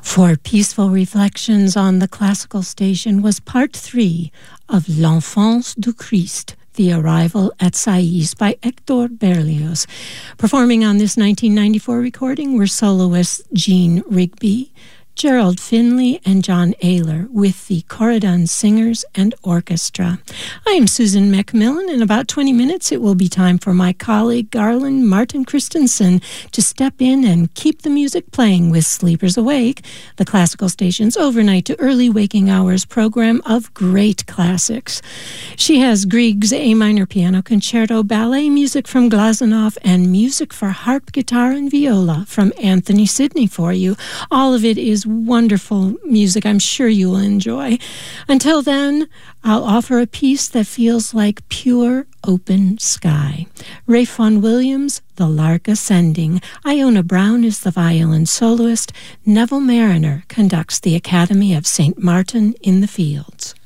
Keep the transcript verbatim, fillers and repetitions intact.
For Peaceful Reflections on the Classical Station was part three of L'Enfance du Christ, The Arrival at Sais by Hector Berlioz. Performing on this nineteen ninety-four recording were soloists Gene Rigby, Gerald Finley, and John Ayler with the Corydon Singers and Orchestra. I am Susan Macmillan. In about twenty minutes, it will be time for my colleague Garland Martin Christensen to step in and keep the music playing with Sleepers Awake, the Classical Station's overnight to early waking hours program of great classics. She has Grieg's A minor piano concerto, ballet music from Glazunov, and music for harp, guitar, and viola from Anthony Sidney for you. All of it is wonderful music I'm sure you will enjoy. Until then, I'll offer a piece that feels like pure open sky. Ralph Vaughan Williams, The Lark Ascending. Iona Brown is the violin soloist. Neville Mariner conducts the Academy of Saint Martin in the Fields.